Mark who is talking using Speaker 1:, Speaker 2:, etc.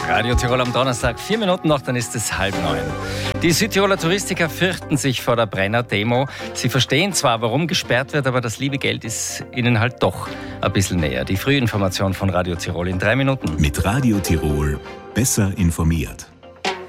Speaker 1: Radio Tirol am Donnerstag, 4 Minuten noch, dann ist es 8:30. Die Südtiroler Touristiker fürchten sich vor der Brenner-Demo. Sie verstehen zwar, warum gesperrt wird, aber das liebe Geld ist ihnen halt doch ein bisschen näher. Die Frühinformation von Radio Tirol in 3 Minuten.
Speaker 2: Mit Radio Tirol besser informiert.